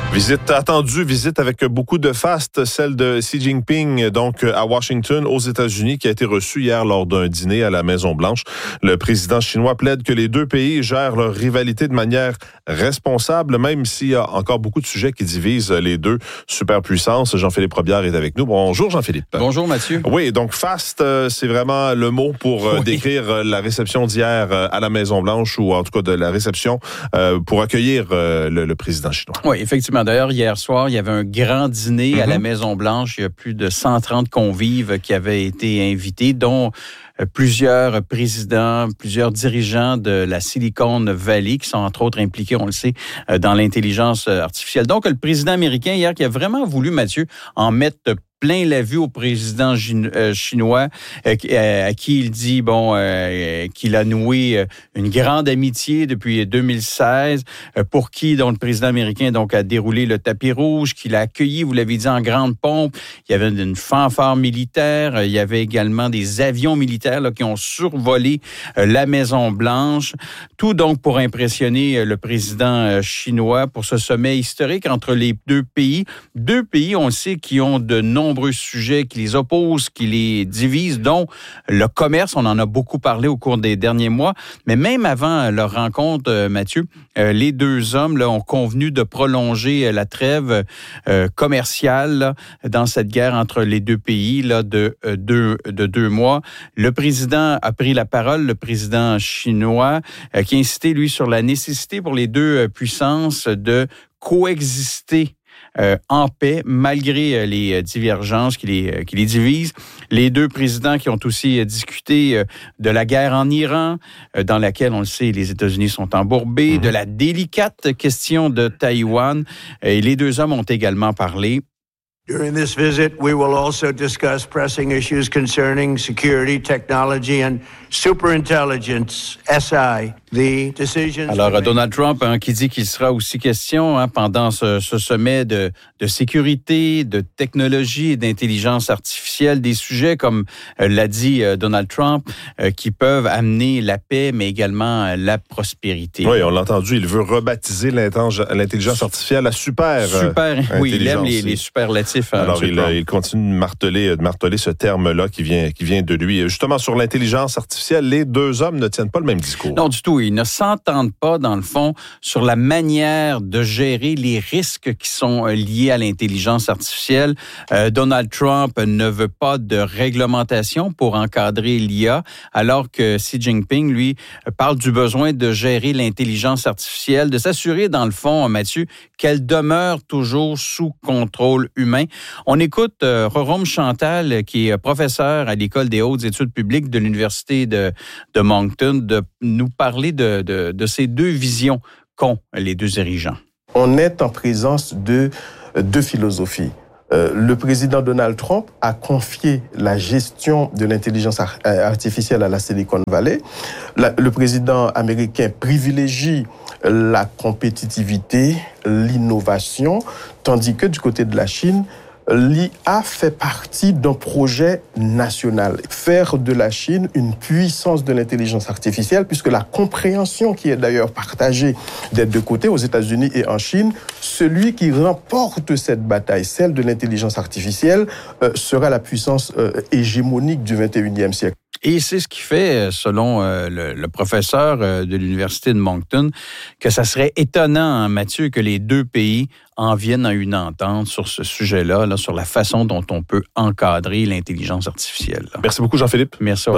Visite attendue, visite avec beaucoup de faste, celle de Xi Jinping, donc à Washington, aux États-Unis, qui a été reçue hier lors d'un dîner à la Maison-Blanche. Le président chinois plaide que les deux pays gèrent leur rivalité de manière responsable, même s'il y a encore beaucoup de sujets qui divisent les deux superpuissances. Jean-Philippe Robillard est avec nous. Bonjour Jean-Philippe. Bonjour Mathieu. Oui, donc faste, c'est vraiment le mot pour décrire la réception d'hier à la Maison-Blanche, ou en tout cas de la réception pour accueillir le président chinois. Oui, effectivement. D'ailleurs, hier soir, il y avait un grand dîner à la Maison-Blanche. Il y a plus de 130 convives qui avaient été invités, dont plusieurs présidents, plusieurs dirigeants de la Silicon Valley qui sont entre autres impliqués, on le sait, dans l'intelligence artificielle. Donc, le président américain hier qui a vraiment voulu, Mathieu, en mettre plein la vue au président chinois, à qui il dit qu'il a noué une grande amitié depuis 2016, pour qui donc le président américain a déroulé le tapis rouge, qu'il a accueilli, vous l'avez dit, en grande pompe. Il y avait une fanfare militaire, il y avait également des avions militaires qui ont survolé la Maison-Blanche. Tout donc pour impressionner le président chinois pour ce sommet historique entre les deux pays. Deux pays, on le sait, qui ont de nombreux sujets qui les opposent, qui les divisent, dont le commerce. On en a beaucoup parlé au cours des derniers mois. Mais même avant leur rencontre, Mathieu, les deux hommes ont convenu de prolonger la trêve commerciale dans cette guerre entre les deux pays de 2 mois. Le président a pris la parole, le président chinois, qui a insisté, lui, sur la nécessité pour les deux puissances de coexister en paix, malgré les divergences qui les divisent. Les deux présidents qui ont aussi discuté de la guerre en Iran, dans laquelle, on le sait, les États-Unis sont embourbés, de la délicate question de Taïwan. Et les deux hommes ont également parlé. During this visit, we will also discuss pressing issues concerning security, technology, and superintelligence, SI. The decisions... Alors, Donald Trump qui dit qu'il sera aussi question pendant ce sommet de sécurité, de technologie et d'intelligence artificielle, des sujets, comme l'a dit Donald Trump, qui peuvent amener la paix, mais également la prospérité. Oui, on l'a entendu, il veut rebaptiser l'intelligence artificielle à super oui, il aime les superlatifs. Alors, il continue de marteler ce terme-là qui vient de lui. Justement, sur l'intelligence artificielle, les deux hommes ne tiennent pas le même discours. Non, du tout. Ils ne s'entendent pas, dans le fond, sur la manière de gérer les risques qui sont liés à l'intelligence artificielle. Donald Trump ne veut pas de réglementation pour encadrer l'IA, alors que Xi Jinping, lui, parle du besoin de gérer l'intelligence artificielle, de s'assurer, dans le fond, Mathieu, qu'elle demeure toujours sous contrôle humain. On écoute Jérôme Chantal, qui est professeur à l'École des hautes études publiques de l'Université de Moncton, de nous parler de ces deux visions qu'ont les deux dirigeants. On est en présence de deux philosophies. Le président Donald Trump a confié la gestion de l'intelligence artificielle à la Silicon Valley. Le président américain privilégie la compétitivité, l'innovation, tandis que du côté de la Chine, l'IA fait partie d'un projet national. Faire de la Chine une puissance de l'intelligence artificielle, puisque la compréhension qui est d'ailleurs partagée des deux côtés, aux États-Unis et en Chine, celui qui remporte cette bataille, celle de l'intelligence artificielle, sera la puissance hégémonique du 21e siècle. Et c'est ce qui fait, selon le professeur de l'Université de Moncton, que ça serait étonnant, Mathieu, que les deux pays en viennent à une entente sur ce sujet-là, sur la façon dont on peut encadrer l'intelligence artificielle. Merci beaucoup, Jean-Philippe. Merci.